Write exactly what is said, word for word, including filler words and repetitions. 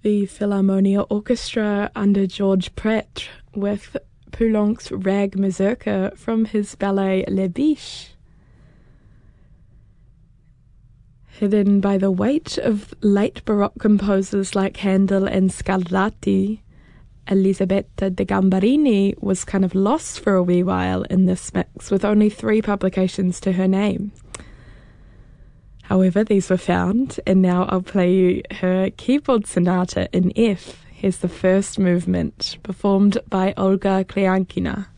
the Philharmonia Orchestra under George Prêtre with Poulenc's Rag Mazurka from his ballet Les Biches. Hidden by the weight of late Baroque composers like Handel and Scarlatti, Elisabetta de Gambarini was kind of lost for a wee while in this mix, with only three publications to her name. However, these were found, and now I'll play you her keyboard sonata in F. Here's the first movement, performed by Olga Klyankina.